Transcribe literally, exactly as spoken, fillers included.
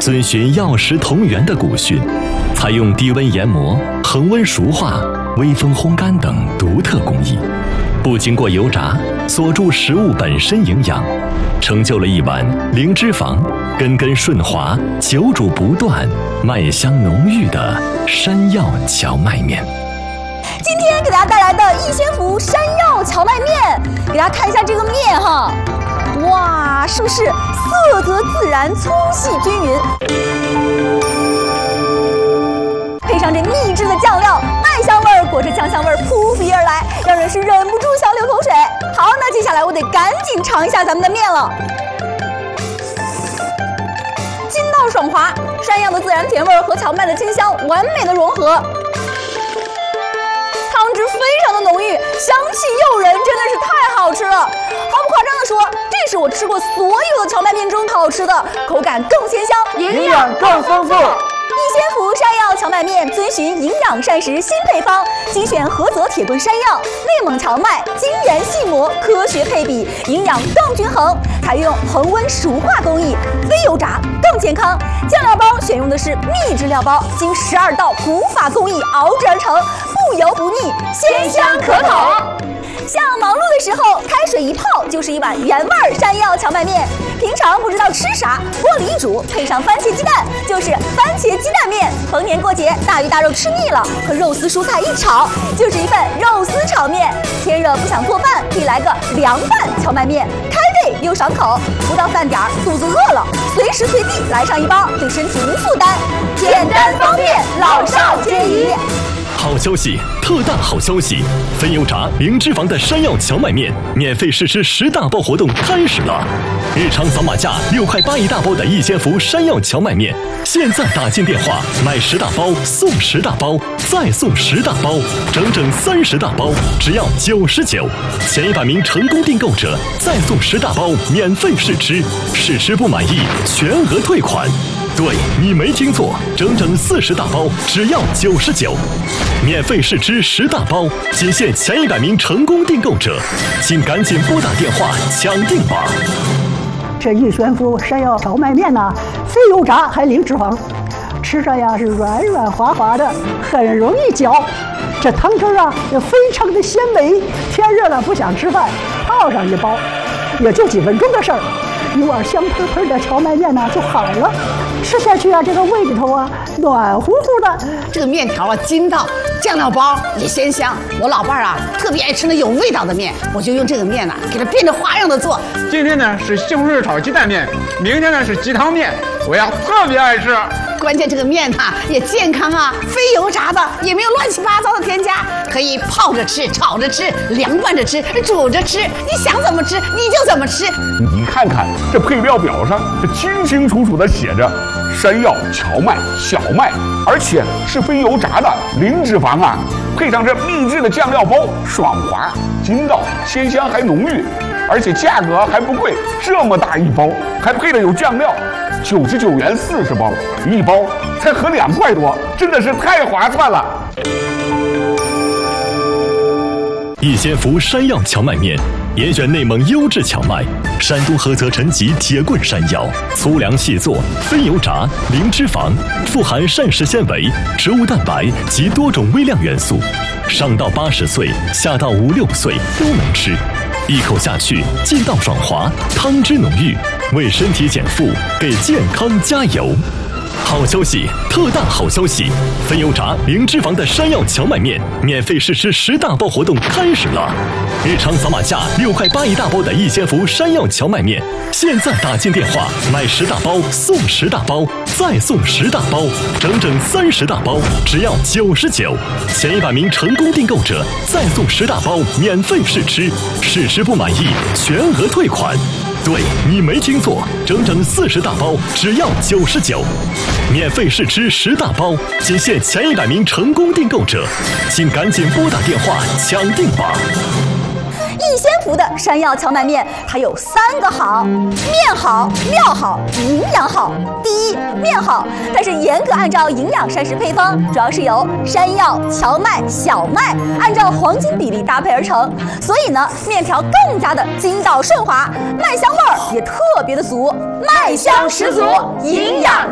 遵循药食同源的古训，采用低温研磨、恒温熟化、微风烘干等独特工艺，不经过油炸，锁住食物本身营养，成就了一碗零脂肪、根根顺滑、久煮不断、麦香浓郁的山药荞麦面。 今天给大家带来的逸仙福山药荞麦面，给大家看一下这个面哈，哇，是不是色泽自然、粗细均匀？配上这秘制的酱料，麦香味儿裹着酱香味儿扑鼻而来，让人是忍不住想流口水。好，那接下来我得赶紧尝一下咱们的面了。筋道爽滑，山药的自然甜味儿和荞麦的清香完美的融合。汤汁非常的浓郁，香气诱人，真的是太好吃了。毫不夸张的说，这是我吃过所有的荞麦面中好吃的，口感更鲜香， 营养更丰富。 逸仙福山药荞麦面遵循营养膳食新配方，精选菏泽铁棍山药、内蒙荞麦，精研细磨，科学配比，营养更均衡。采用恒温熟化工艺，非油炸更健康。酱料包选用的是秘制料包，经十二道古法工艺熬制而成，不油不腻，鲜香可口。像忙碌的时候，开水一泡就是一碗原味山药荞麦面。平常不知道吃啥，锅里一煮，配上番茄鸡蛋，就是番茄鸡蛋面。逢年过节，大鱼大肉吃腻了，和肉丝蔬菜一炒，就是一份肉丝炒面。天热不想做饭，可以来个凉拌荞麦面，开胃又爽口。不到饭点儿，肚子饿了，随时随地来上一包，对身体无负担，简单方便，老少皆宜。 好消息，特大好消息！非油炸、零脂肪的山药荞麦面免费试吃十大包活动开始了！日常扫码价六块八一大包的逸仙福山药荞麦面，现在打进电话买十大包送十大包，再送十大包，整整三十大包，只要九十九。前一百名成功订购者再送十大包免费试吃，试吃不满意全额退款。对，你没听错，整整四十大包，只要九十九，免费试吃十大包，仅限前一百名成功订购者，请赶紧拨打电话抢订吧。 这逸仙福山药荞麦面呢，非油炸还零脂肪，吃着呀是软软滑滑的，很容易嚼。这汤汁啊也非常的鲜美，天热了不想吃饭，泡上一包，也就几分钟的事儿。一碗香喷喷的荞麦面呢就好了，吃下去啊，这个胃里头啊暖乎乎的。 这个面条啊筋道，酱料包也鲜香。我老伴儿啊特别爱吃那有味道的面，我就用这个面呢、啊、给它变着花样的做。 今天呢是西红柿炒鸡蛋面，明天呢是鸡汤面，我呀特别爱吃。 关键这个面呐、啊、也健康啊，非油炸的，也没有乱七八糟的添加，可以泡着吃、炒着吃、凉拌着吃、煮着吃，你想怎么吃你就怎么吃。 你看看这配料表上，这清清楚楚的写着山药、荞麦、小麦，而且是非油炸的，零脂肪啊，配上这秘制的酱料包，爽滑、筋道、鲜香还浓郁，而且价格还不贵，这么大一包，还配的有酱料。九十九元四十包，一包才合两块多，真的是太划算了。 逸仙福山药荞麦面，严选内蒙优质荞麦，山东菏泽陈集铁棍山药，粗粮细做，非油炸，零脂肪，富含膳食纤维、植物蛋白及多种微量元素，上到八十岁，下到五六岁都能吃。一口下去，筋道爽滑，汤汁浓郁，为身体减负，给健康加油。好消息，特大好消息！非油炸、零脂肪的山药荞麦面免费试吃十大包活动开始了！日常扫码价六块八一大包的逸仙福山药荞麦面，现在打进电话买十大包送十大包，再送十大包，整整三十大包，只要九十九。前一百名成功订购者再送十大包免费试吃，试吃不满意全额退款。对，你没听错，整整四十大包，只要九十九。免费试吃十大包，仅限前一百名成功订购者，请赶紧拨打电话抢订吧。 逸仙福的山药荞麦面，它有三个好：面好、料好、营养好。第一，面好，它是严格按照营养膳食配方，主要是由山药、荞麦、小麦按照黄金比例搭配而成，所以呢，面条更加的筋道顺滑，麦香味儿也特别的足，麦香十足，营养。